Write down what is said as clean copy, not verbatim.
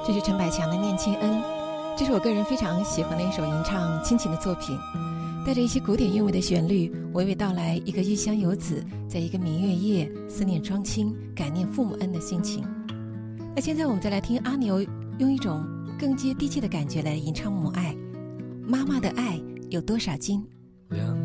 这是陈百强的《念亲恩》，这是我个人非常喜欢的一首吟唱亲情的作品，带着一些古典韵味的旋律，娓娓道来一个异乡游子在一个明月夜思念双亲、感念父母恩的心情。那现在我们再来听阿牛用一种更接地气的感觉来吟唱母爱。妈妈的爱有多少斤？